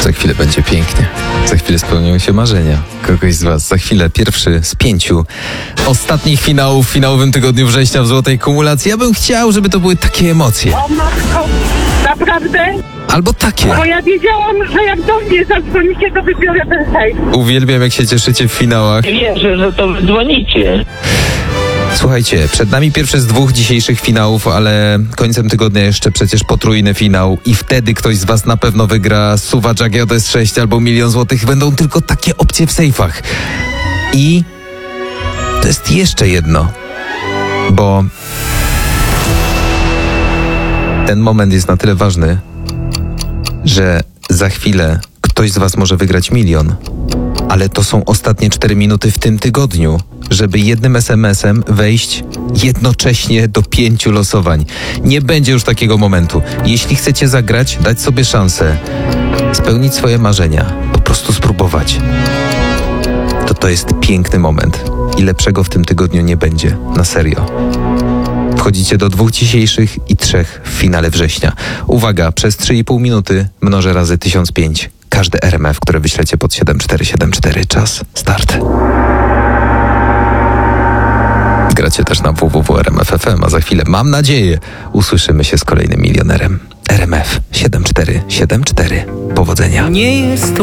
Za chwilę będzie pięknie. Za chwilę spełnią się marzenia kogoś z was. Za chwilę pierwszy z 5 ostatnich finałów w finałowym tygodniu września w Złotej Kumulacji. Ja bym chciał, żeby to były takie emocje. O matko, naprawdę? Albo takie. Bo ja wiedziałam, że jak do mnie zadzwonicie, to wybiorę ten sejf. Uwielbiam, jak się cieszycie w finałach. Wierzę, że to dzwonicie. Słuchajcie, przed nami pierwszy z 2 dzisiejszych finałów, ale końcem tygodnia jeszcze przecież potrójny finał i wtedy ktoś z was na pewno wygra SUV Jaguar S6 albo 1 000 000 złotych. Będą tylko takie opcje w sejfach. I to jest jeszcze jedno, bo ten moment jest na tyle ważny, że za chwilę ktoś z was może wygrać 1 000 000. Ale to są ostatnie 4 minuty w tym tygodniu, żeby jednym SMS-em wejść jednocześnie do 5 losowań. Nie będzie już takiego momentu. Jeśli chcecie zagrać, dać sobie szansę, spełnić swoje marzenia, po prostu spróbować, to jest piękny moment i lepszego w tym tygodniu nie będzie. Na serio. Wchodzicie do 2 dzisiejszych i 3 w finale września. Uwaga, przez 3,5 minuty mnożę razy 1005. Każde RMF, które wyślecie pod 7474. Czas, start. Gracie też na www.rmf.fm, a za chwilę, mam nadzieję, usłyszymy się z kolejnym milionerem. RMF 7474. Powodzenia. Nie jest